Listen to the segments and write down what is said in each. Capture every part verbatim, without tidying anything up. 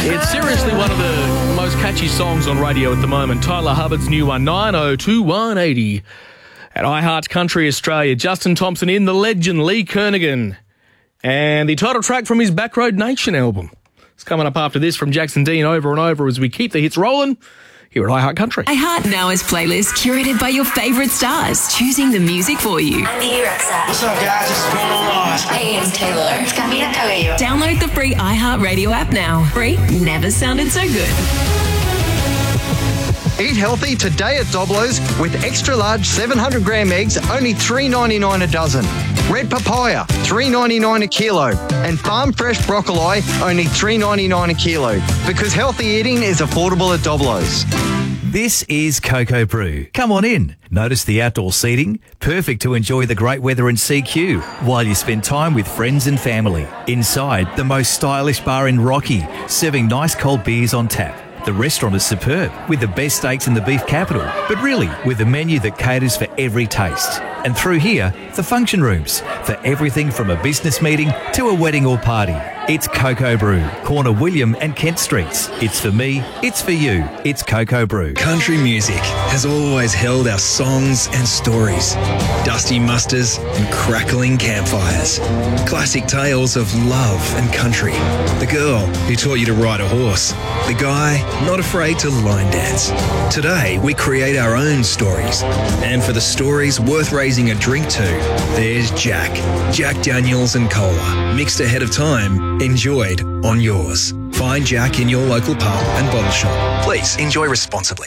It's seriously one of the most catchy songs on radio at the moment. Tyler Hubbard's new one, nine oh two one eight oh. At iHeart Country Australia, Justin Thompson in The Legend, Lee Kernaghan. And the title track from his Backroad Nation album. It's coming up after this from Jackson Dean, Over and Over, as we keep the hits rolling here at iHeart Country. iHeart Now is playlist curated by your favourite stars, choosing the music for you. I'm Pete Ruxa. What's up, guys? It's Bruno Mars. Hey, it's Taylor. It's Camila Cabello. Download the free iHeart Radio app now. Free never sounded so good. Eat healthy today at Doblo's with extra large seven hundred gram eggs, only three ninety-nine a dozen. Red papaya, three ninety-nine a kilo. And farm fresh broccoli, only three ninety-nine a kilo. Because healthy eating is affordable at Doblo's. This is Cocoa Brew. Come on in. Notice the outdoor seating, perfect to enjoy the great weather in C Q while you spend time with friends and family. Inside, the most stylish bar in Rocky, serving nice cold beers on tap. The restaurant is superb, with the best steaks in the beef capital, but really with a menu that caters for every taste. And through here, the function rooms, for everything from a business meeting to a wedding or party. It's Cocoa Brew, corner William and Kent Streets. It's for me, it's for you, it's Cocoa Brew. Country music has always held our songs and stories. Dusty musters and crackling campfires. Classic tales of love and country. The girl who taught you to ride a horse. The guy not afraid to line dance. Today, we create our own stories. And for the stories worth raising a drink to, there's Jack. Jack Daniels and Cola. Mixed ahead of time, enjoyed on yours. Find Jack in your local pub and bottle shop. Please enjoy responsibly.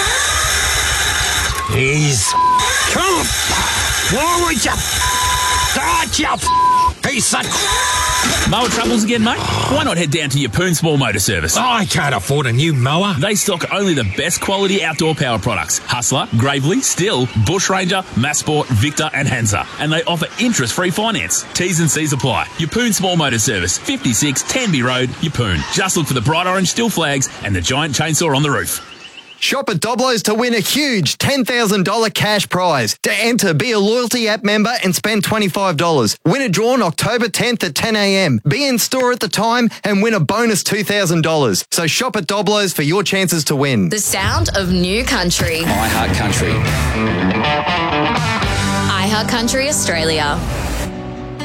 He's come forward, you start you piece of Mower troubles again, mate? Why not head down to Yeppoon Small Motor Service? I can't afford a new mower. They stock only the best quality outdoor power products. Hustler, Gravely, Stihl, Bush Ranger, Massport, Victor and Hansa. And they offer interest-free finance. T's and C's apply. Yeppoon Small Motor Service, fifty-six Tenby Road, Yeppoon. Just look for the bright orange Stihl flags and the giant chainsaw on the roof. Shop at Doblo's to win a huge ten thousand dollars cash prize. To enter, be a loyalty app member and spend twenty-five dollars. Win a draw on October tenth at ten a.m. Be in store at the time and win a bonus two thousand dollars. So shop at Doblo's for your chances to win. The sound of new country. iHeart Country. iHeart Country Australia.